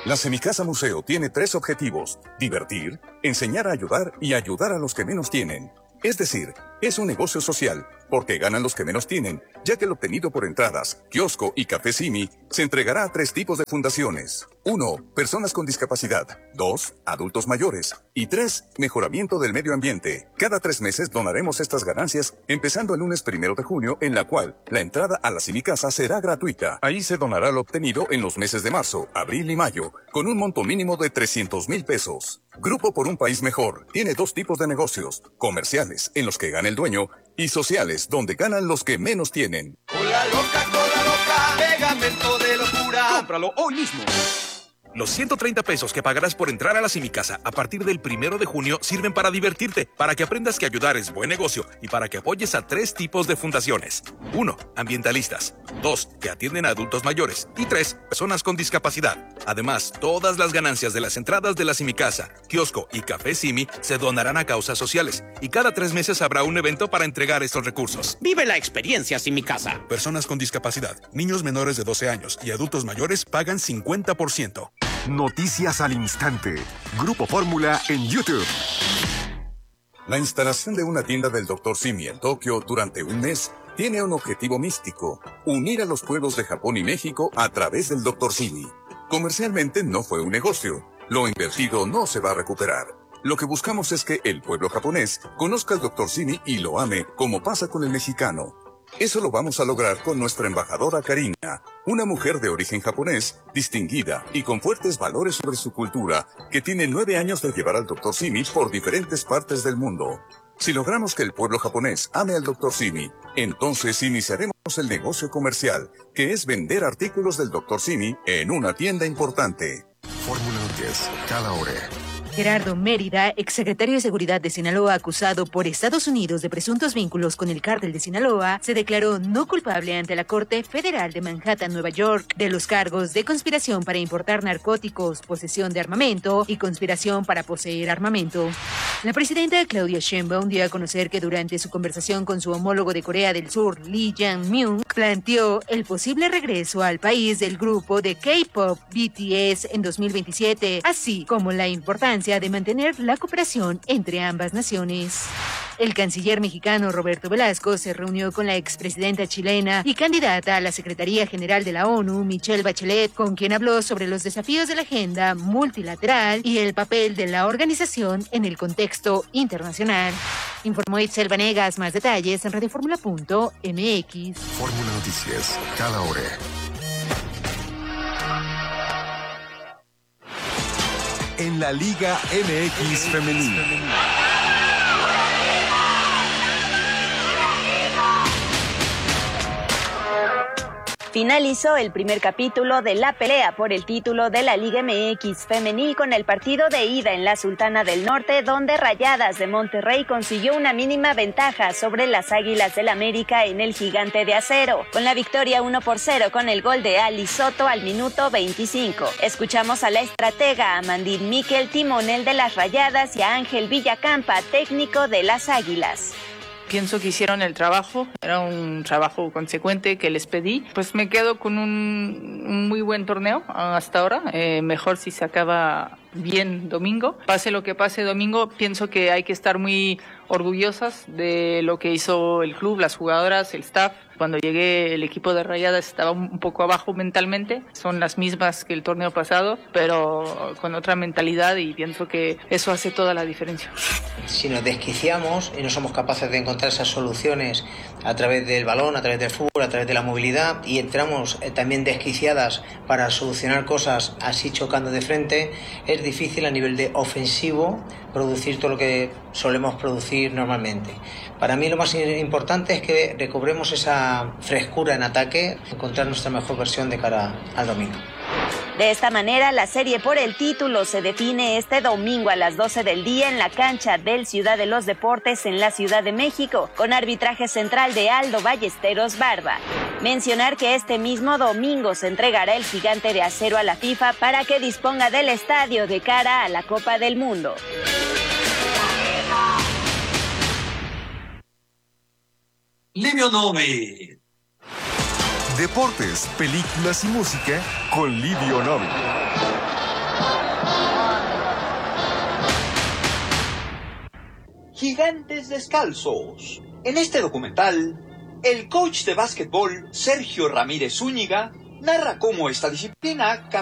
La Semicasa Museo tiene 3 objetivos: divertir, enseñar a ayudar y ayudar a los que menos tienen. Es decir, es un negocio social, porque ganan los que menos tienen, ya que el obtenido por entradas, kiosco y café Simi se entregará a 3 tipos de fundaciones. 1. Personas con discapacidad. 2. Adultos mayores. Y 3. Mejoramiento del medio ambiente. Cada 3 meses donaremos estas ganancias, empezando el lunes 1 de junio, en la cual la entrada a la Semicasa será gratuita. Ahí se donará lo obtenido en los meses de marzo, abril y mayo, con un monto mínimo de 300,000 pesos. Grupo por un País Mejor tiene 2 tipos de negocios: comerciales, en los que gana el dueño, y sociales, donde ganan los que menos tienen. Cola loca, pegamento de locura. Cómpralo hoy mismo. Los 130 pesos que pagarás por entrar a la Semicasa a partir del 1 de junio sirven para divertirte, para que aprendas que ayudar es buen negocio y para que apoyes a 3 tipos de fundaciones. 1. Ambientalistas. 2. Que atienden a adultos mayores. Y 3. Personas con discapacidad. Además, todas las ganancias de las entradas de la Semicasa, kiosco y café Simi se donarán a causas sociales. Y cada 3 meses habrá un evento para entregar estos recursos. Vive la experiencia Semicasa. Personas con discapacidad, niños menores de 12 años y adultos mayores pagan 50%. Noticias al instante. Grupo Fórmula en YouTube. La instalación de una tienda del Dr. Simi en Tokio durante un mes tiene un objetivo místico: unir a los pueblos de Japón y México a través del Dr. Simi. Comercialmente no fue un negocio. Lo invertido no se va a recuperar. Lo que buscamos es que el pueblo japonés conozca al Dr. Simi y lo ame, como pasa con el mexicano. Eso lo vamos a lograr con nuestra embajadora Karina, una mujer de origen japonés, distinguida y con fuertes valores sobre su cultura, que tiene 9 años de llevar al Dr. Simi por diferentes partes del mundo. Si logramos que el pueblo japonés ame al Dr. Simi, entonces iniciaremos el negocio comercial, que es vender artículos del Dr. Simi en una tienda importante. Fórmula Noticias, cada hora. Gerardo Mérida, exsecretario de Seguridad de Sinaloa, acusado por Estados Unidos de presuntos vínculos con el cártel de Sinaloa, se declaró no culpable ante la Corte Federal de Manhattan, Nueva York, de los cargos de conspiración para importar narcóticos, posesión de armamento y conspiración para poseer armamento. La presidenta Claudia Sheinbaum dio a conocer que durante su conversación con su homólogo de Corea del Sur, Lee Jae-myung, planteó el posible regreso al país del grupo de K-pop BTS en 2027, así como la importancia de mantener la cooperación entre ambas naciones. El canciller mexicano Roberto Velasco se reunió con la expresidenta chilena y candidata a la Secretaría General de la ONU, Michelle Bachelet, con quien habló sobre los desafíos de la agenda multilateral y el papel de la organización en el contexto internacional. Informó Itzel Vanegas. Más detalles en radioformula.mx. Fórmula Noticias, cada hora. En la Liga MX Femenil. Finalizó el primer capítulo de la pelea por el título de la Liga MX Femenil con el partido de ida en la Sultana del Norte, donde Rayadas de Monterrey consiguió una mínima ventaja sobre las Águilas del América en el Gigante de Acero, con la victoria 1-0 con el gol de Ali Soto al minuto 25. Escuchamos a la estratega Amandine Miquel, timonel de las Rayadas, y a Ángel Villacampa, técnico de las Águilas. Pienso que hicieron el trabajo, era un trabajo consecuente que les pedí. Pues me quedo con un muy buen torneo hasta ahora, mejor si se acaba bien domingo. Pase lo que pase domingo, pienso que hay que estar muy orgullosas de lo que hizo el club, las jugadoras, el staff. Cuando llegué, el equipo de Rayadas estaba un poco abajo mentalmente. Son las mismas que el torneo pasado, pero con otra mentalidad, y pienso que eso hace toda la diferencia. Si nos desquiciamos y no somos capaces de encontrar esas soluciones a través del balón, a través del fútbol, a través de la movilidad, y entramos también desquiciadas para solucionar cosas así chocando de frente, es difícil a nivel de ofensivo producir todo lo que solemos producir normalmente. Para mí lo más importante es que recobremos esa frescura en ataque, encontrar nuestra mejor versión de cara al domingo. De esta manera, la serie por el título se define este domingo a las 12 del día en la cancha del Ciudad de los Deportes en la Ciudad de México, con arbitraje central de Aldo Ballesteros Barba. Mencionar que este mismo domingo se entregará el Gigante de Acero a la FIFA para que disponga del estadio de cara a la Copa del Mundo. Livio Novi. Deportes, películas y música con Livio Novi. Gigantes descalzos. En este documental, el coach de básquetbol Sergio Ramírez Zúñiga narra cómo esta disciplina